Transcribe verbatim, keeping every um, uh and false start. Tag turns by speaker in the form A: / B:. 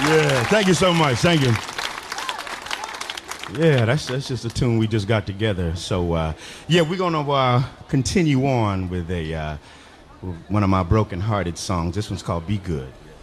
A: Yeah, thank you so much. Thank you. Yeah, that's that's just a tune we just got together. So, uh, yeah, we're gonna uh, continue on with a uh, one of my broken-hearted songs. This one's called "Be Good."